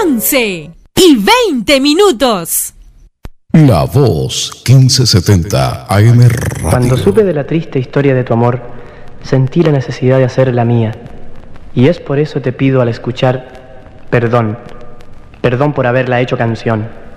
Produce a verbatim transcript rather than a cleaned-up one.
once y veinte minutos. La Voz quince setenta A M Radio. Cuando supe de la triste historia de tu amor, sentí la necesidad de hacer la mía. Y es por eso te pido al escuchar, perdón, perdón por haberla hecho canción.